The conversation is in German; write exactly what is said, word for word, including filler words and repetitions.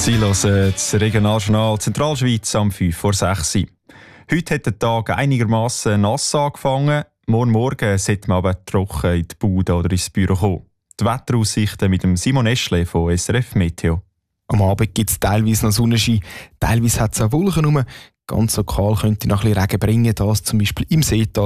Sie hören das Regionaljournal Zentralschweiz am fünf vor sechs. Heute hat der Tag einigermaßen nass angefangen. Morgen Morgen sollte man aber trocken in die Bude oder ins Büro kommen. Die Wetteraussichten mit dem Simon Eschle von S R F Meteo. Am Abend gibt es teilweise noch Sonnenschein, teilweise hat es auch Wolken rum. Ganz lokal könnte noch ein bisschen Regen bringen, das zum Beispiel im Seetal